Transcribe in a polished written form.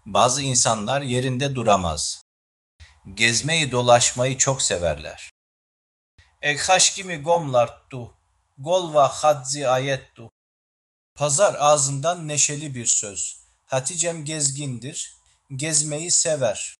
Bazı insanlar yerinde duramaz. Gezmeyi dolaşmayı çok severler. Ekhaşkimi gomlarttu. Golva hadzi ayettu. Pazar ağzından neşeli bir söz. Hatice'm gezgindir. Gezmeyi sever.